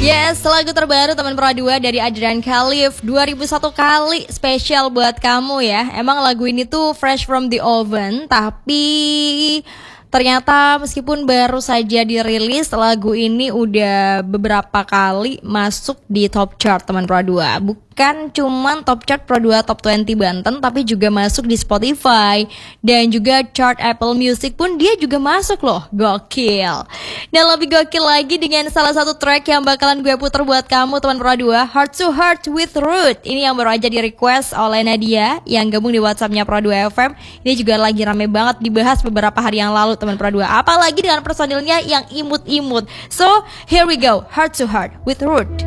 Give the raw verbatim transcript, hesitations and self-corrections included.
Yes, lagu terbaru teman Pro dua dari Adrian Khalif dua ribu satu kali spesial buat kamu ya. Emang lagu ini tuh fresh from the oven, tapi ternyata meskipun baru saja dirilis, lagu ini udah beberapa kali masuk di top chart teman Pro dua. Bukan cuman top chart Pro dua Top dua puluh Banten, tapi juga masuk di Spotify dan juga chart Apple Music pun dia juga masuk loh. Gokil. Dan lebih gokil lagi dengan salah satu track yang bakalan gue puter buat kamu teman Pro dua, Heart to Heart with Ruth. Ini yang baru aja di request oleh Nadia yang gabung di WhatsAppnya Pro dua F M. Ini juga lagi rame banget dibahas beberapa hari yang lalu teman Pro dua. Apalagi dengan personilnya yang imut-imut. So, here we go. Heart to Heart with Ruth.